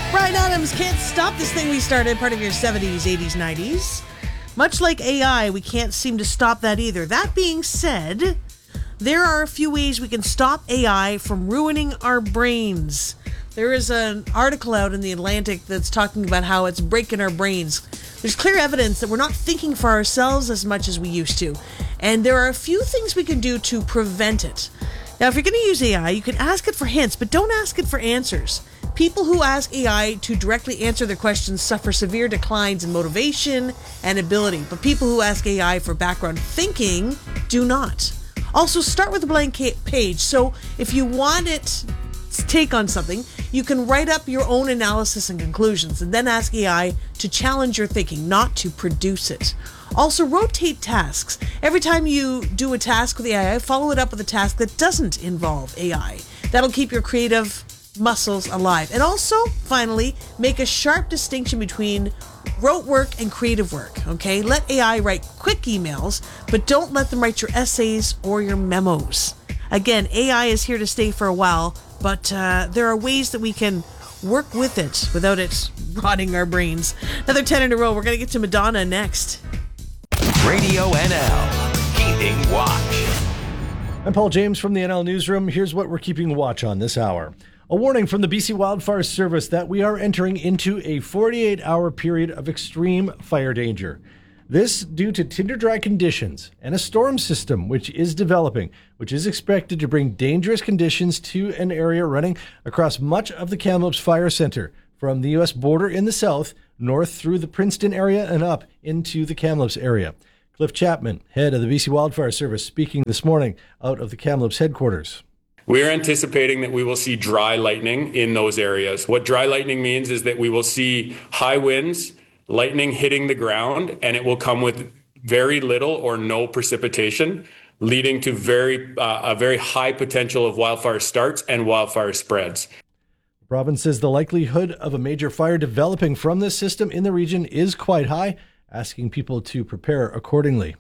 Bryan Adams, Can't Stop This Thing We Started, part of your 70s, 80s, 90s. Much like AI, we can't seem to stop that either. That being said, there are a few ways we can stop AI from ruining our brains. There is an article out in The Atlantic that's talking about how it's breaking our brains. There's clear evidence that we're not thinking for ourselves as much as we used to. And there are a few things we can do to prevent it. Now, if you're going to use AI, you can ask it for hints, but don't ask it for answers. People who ask AI to directly answer their questions suffer severe declines in motivation and ability, but people who ask AI for background thinking do not. Also, start with a blank page. So if you want its take on something, you can write up your own analysis and conclusions and then ask AI to challenge your thinking, not to produce it. Also, rotate tasks. Every time you do a task with AI, follow it up with a task that doesn't involve AI. That'll keep your creative muscles alive. And also, finally, make a sharp distinction between rote work and creative work, okay? Let AI write quick emails, but don't let them write your essays or your memos. Again, AI is here to stay for a while, but there are ways that we can work with it without it rotting our brains. Another 10 in a row. We're going to get to Madonna next. Radio NL, keeping watch. I'm Paul James from the NL Newsroom. Here's what we're keeping watch on this hour. A warning from the BC Wildfire Service that we are entering into a 48-hour period of extreme fire danger. This due to tinder-dry conditions and a storm system which is developing, which is expected to bring dangerous conditions to an area running across much of the Kamloops Fire Center, from the U.S. border in the south, north through the Princeton area and up into the Kamloops area. Cliff Chapman, head of the BC Wildfire Service, speaking this morning out of the Kamloops headquarters. We're anticipating that we will see dry lightning in those areas. What dry lightning means is that we will see high winds, lightning hitting the ground, and it will come with very little or no precipitation, leading to a very high potential of wildfire starts and wildfire spreads. The province says the likelihood of a major fire developing from this system in the region is quite high, asking people to prepare accordingly.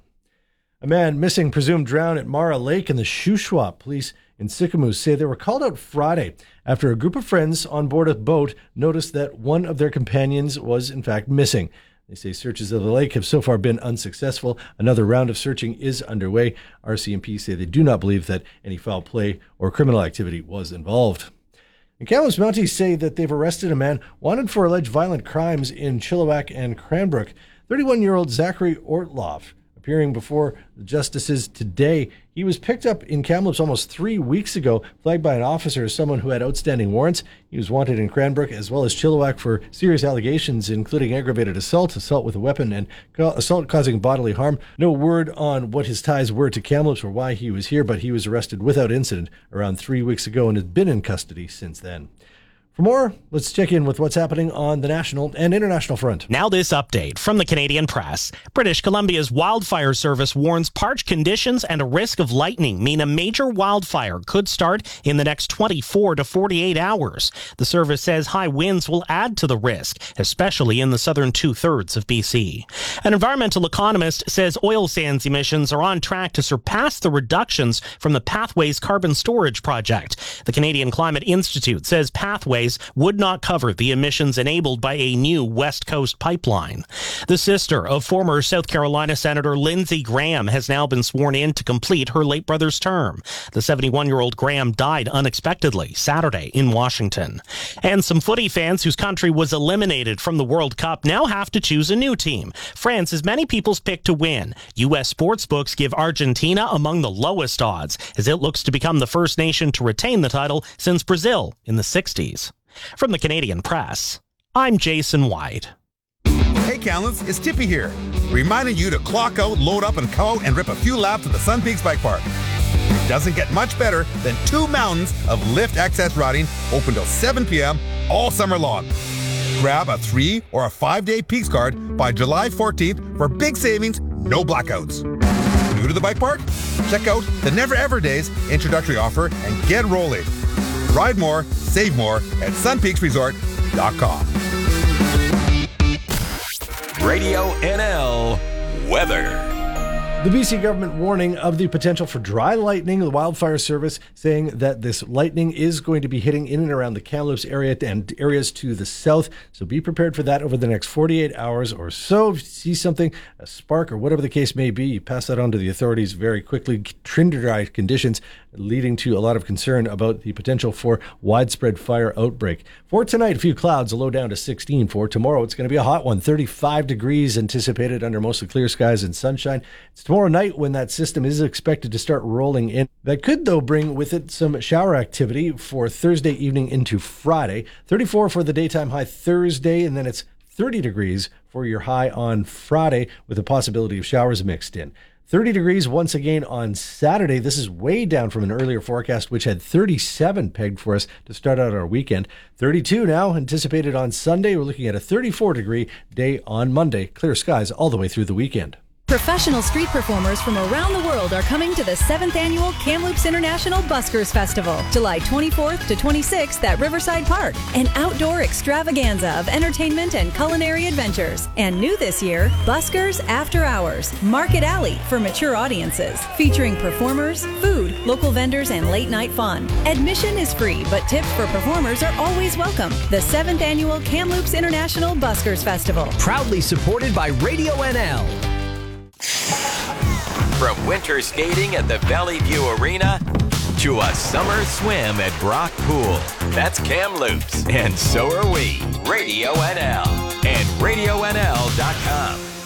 A man missing, presumed drowned at Mara Lake in the Shuswap. Police in Sicamous say they were called out Friday after a group of friends on board a boat noticed that one of their companions was in fact missing. They say searches of the lake have so far been unsuccessful. Another round of searching is underway. RCMP say they do not believe that any foul play or criminal activity was involved. And Kamloops Mounties say that they've arrested a man wanted for alleged violent crimes in Chilliwack and Cranbrook. 31-year-old Zachary Ortloff, appearing before the justices today. He was picked up in Kamloops almost 3 weeks ago, flagged by an officer as someone who had outstanding warrants. He was wanted in Cranbrook as well as Chilliwack for serious allegations, including aggravated assault, assault with a weapon, and assault causing bodily harm. No word on what his ties were to Kamloops or why he was here, but he was arrested without incident around 3 weeks ago and has been in custody since then. For more, let's check in with what's happening on the national and international front. Now this update from the Canadian Press. British Columbia's Wildfire Service warns parched conditions and a risk of lightning mean a major wildfire could start in the next 24 to 48 hours. The service says high winds will add to the risk, especially in the southern two-thirds of BC. An environmental economist says oil sands emissions are on track to surpass the reductions from the Pathways carbon storage project. The Canadian Climate Institute says Pathways would not cover the emissions enabled by a new West Coast pipeline. The sister of former South Carolina Senator Lindsey Graham has now been sworn in to complete her late brother's term. The 71-year-old Graham died unexpectedly Saturday in Washington. And some footy fans whose country was eliminated from the World Cup now have to choose a new team. France is many people's pick to win. U.S. sportsbooks give Argentina among the lowest odds, as it looks to become the first nation to retain the title since Brazil in the 60s. From the Canadian Press, I'm Jason White. Hey Kamloops, it's Tippy here, reminding you to clock out, load up, and go out and rip a few laps at the Sun Peaks Bike Park. It doesn't get much better than 2 mountains of lift access riding open till 7 p.m. all summer long. Grab a 3 or a 5-day Peaks card by July 14th for big savings, no blackouts. New to the bike park? Check out the Never Ever Days introductory offer and get rolling. Ride more, save more at sunpeaksresort.com. Radio NL weather. The BC government warning of the potential for dry lightning. The Wildfire Service saying that this lightning is going to be hitting in and around the Kamloops area and areas to the south. So be prepared for that over the next 48 hours or so. If you see something, a spark or whatever the case may be, you pass that on to the authorities very quickly. Dry conditions leading to a lot of concern about the potential for widespread fire outbreak. For tonight, a few clouds, a low down to 16. For tomorrow, it's going to be a hot one. 35 degrees anticipated under mostly clear skies and sunshine. It's tomorrow night when that system is expected to start rolling in. That could, though, bring with it some shower activity for Thursday evening into Friday. 34 for the daytime high Thursday, and then it's 30 degrees for your high on Friday with a possibility of showers mixed in. 30 degrees once again on Saturday. This is way down from an earlier forecast, which had 37 pegged for us to start out our weekend. 32 now anticipated on Sunday. We're looking at a 34-degree day on Monday. Clear skies all the way through the weekend. Professional street performers from around the world are coming to the 7th Annual Kamloops International Buskers Festival, July 24th to 26th at Riverside Park. An outdoor extravaganza of entertainment and culinary adventures. And new this year, Buskers After Hours, Market Alley for mature audiences, featuring performers, food, local vendors, and late-night fun. Admission is free, but tips for performers are always welcome. The 7th Annual Kamloops International Buskers Festival. Proudly supported by Radio NL. From winter skating at the Valley View Arena to a summer swim at Brock Pool. That's Kamloops, and so are we. Radio NL and RadioNL.com.